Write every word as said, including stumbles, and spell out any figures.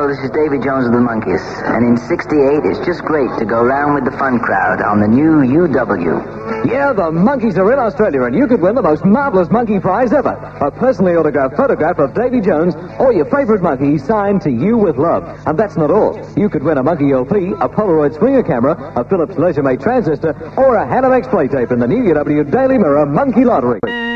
this is Davy Jones of the Monkees. And in sixty-eight, it's just great to go round with the fun crowd on the new U W. Yeah, the Monkees are in Australia, and you could win the most marvelous monkey prize ever. A personally autographed photograph of Davy Jones or your favorite monkey signed to you with love. And that's not all. You could win a Monkey L P, a Polaroid Springer camera, a Philips Leisure Mate transistor, or a Hanamex play tape in the new U W Daily Mirror Monkey Lottery.